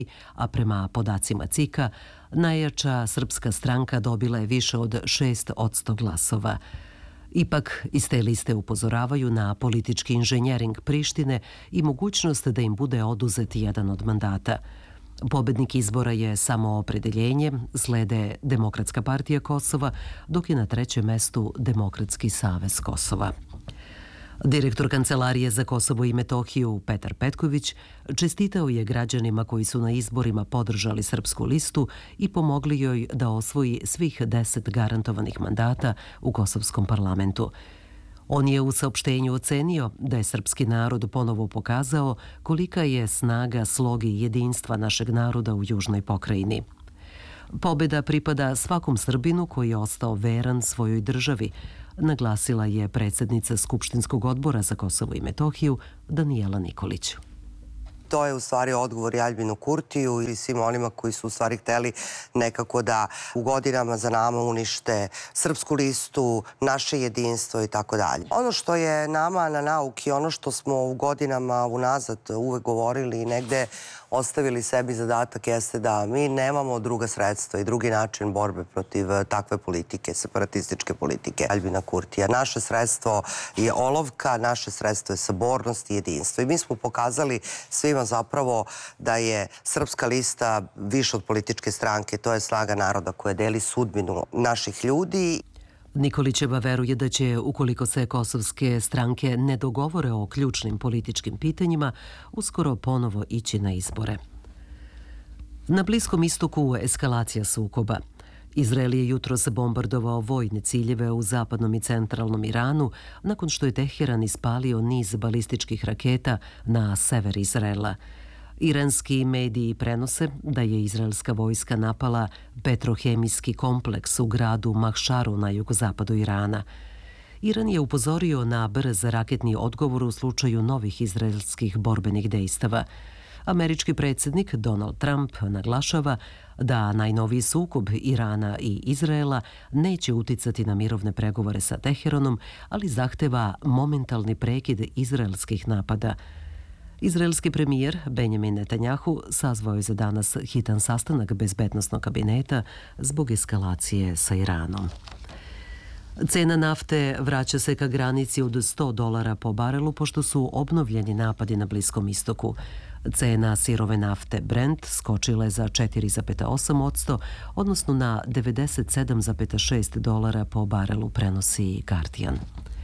a prema podacima CIK-a, najjača srpska stranka dobila je više od 6% glasova. Ipak, iz te liste upozoravaju na politički inženjering Prištine i mogućnost da im bude oduzet jedan od mandata. Pobednik izbora je Samoopredeljenje, slede Demokratska partija Kosova, dok je na trećem mestu Demokratski savez Kosova. Direktor Kancelarije za Kosovo i Metohiju Petar Petković čestitao je građanima koji su na izborima podržali srpsku listu i pomogli joj da osvoji svih 10 garantovanih mandata u kosovskom parlamentu. On je u saopštenju ocenio da je srpski narod ponovo pokazao kolika je snaga, sloge i jedinstva našeg naroda u južnoj pokrajini. Pobeda pripada svakom Srbinu koji je ostao veran svojoj državi, naglasila je predsjednica Skupštinskog odbora za Kosovo i Metohiju Danijela Nikolić. To je u stvari odgovor i Aljbinu Kurtiju i svim onima koji su u stvari hteli nekako da u godinama za nama unište srpsku listu, naše jedinstvo i tako dalje. Ono što je nama na nauki, ono što smo u godinama unazad uvek govorili i negde ostavili sebi zadatak jeste da mi nemamo druga sredstva i drugi način borbe protiv takve politike, separatističke politike Aljbina Kurtija. Naše sredstvo je olovka, naše sredstvo je sabornost i jedinstvo. I mi smo pokazali svima zapravo da je srpska lista više od političke stranke, to je snaga naroda koja deli sudbinu naših ljudi. Nikolićeva veruje da će, ukoliko se kosovske stranke ne dogovore o ključnim političkim pitanjima, uskoro ponovo ići na izbore. Na Bliskom istoku eskalacija sukoba. Izrael je jutros bombardovao vojne ciljeve u zapadnom i centralnom Iranu nakon što je Teheran ispalio niz balističkih raketa na sever Izraela. Iranski mediji prenose da je izraelska vojska napala petrohemijski kompleks u gradu Mahšaru na jugozapadu Irana. Iran je upozorio na brz raketni odgovor u slučaju novih izraelskih borbenih dejstava. Američki predsjednik Donald Trump naglašava da najnoviji sukob Irana i Izraela neće uticati na mirovne pregovore sa Teheranom, ali zahteva momentalni prekid izraelskih napada. Izraelski premijer Benjamin Netanjahu sazvao je za danas hitan sastanak bezbednosnog kabineta zbog eskalacije sa Iranom. Cena nafte vraća se ka granici od $100 po barelu pošto su obnovljeni napadi na Bliskom istoku. Cena sirove nafte Brent skočila je za 4,8%, odnosno na $97,6 po barelu, prenosi Guardian.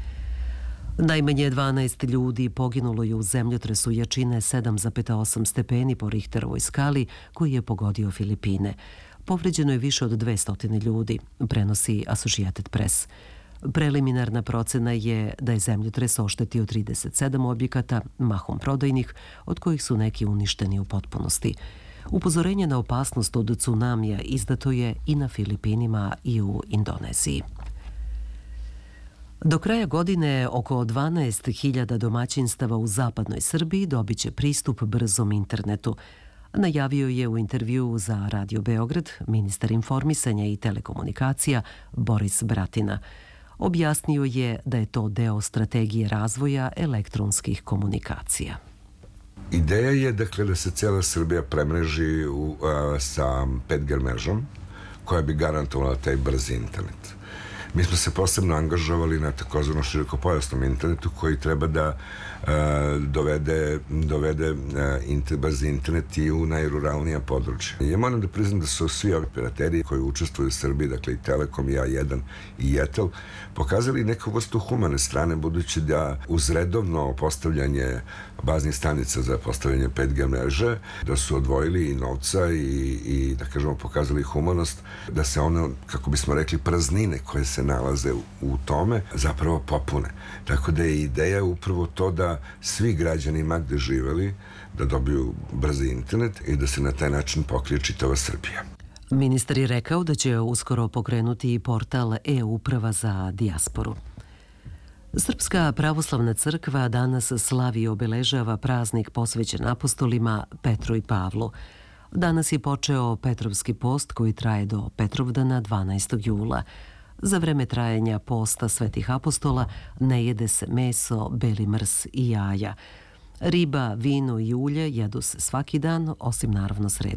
Najmanje 12 ljudi poginulo je u zemljotresu jačine 7,8 stepeni po Richterovoj skali koji je pogodio Filipine. Povređeno je više od 200 ljudi, prenosi Associated Press. Preliminarna procena je da je zemljotres oštetio 37 objekata, mahom prodajnih, od kojih su neki uništeni u potpunosti. Upozorenje na opasnost od tsunamija izdato je i na Filipinima i u Indoneziji. Do kraja godine oko 12.000 domaćinstava u zapadnoj Srbiji dobit će pristup brzom internetu. Najavio je u intervjuu za Radio Beograd ministar informisanja i telekomunikacija Boris Bratina. Objasnio je da je to deo strategije razvoja elektronskih komunikacija. Ideja je dakle da se cijela Srbija premreži sa 5G mrežom koja bi garantovala taj brzi internet. Mi smo se posebno angažovali na takozvano širokopojasnom internetu koji treba da dovede brzi internet i u najruralnija područja. Ja moram da priznam da su svi operateri koji učestvuju u Srbiji, dakle i Telekom, i A1 i Jetel, pokazali neku vrstu humane strane, budući da uz redovno postavljanje baznih stanica za postavljanje 5G mreže, da su odvojili i novca i da kažemo pokazali humanost, da se ono, kako bismo rekli, praznine koje se nalaze u tome zapravo popune. Tako da je ideja upravo to da svi građani ma gde živeli da dobiju brzi internet i da se na taj način pokrije čitava Srbija. Ministar je rekao da će uskoro pokrenuti i portal e-uprava za dijasporu. Srpska pravoslavna crkva danas slavi i obeležava praznik posvećen apostolima Petru i Pavlu. Danas je počeo Petrovski post koji traje do Petrovdana 12. jula. Za vreme trajanja posta svetih apostola ne jede se meso, beli mrs i jaja. Riba, vino i ulje jedu se svaki dan, osim naravno sreda.